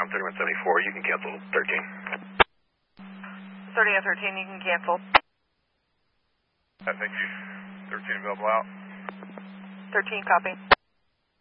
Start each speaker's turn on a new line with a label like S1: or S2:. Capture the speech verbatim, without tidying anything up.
S1: ground thirty-one seventy-four, you can cancel thirteen.
S2: thirty and thirteen, you can cancel.
S3: Uh, thank you. thirteen available out.
S2: thirteen, copy.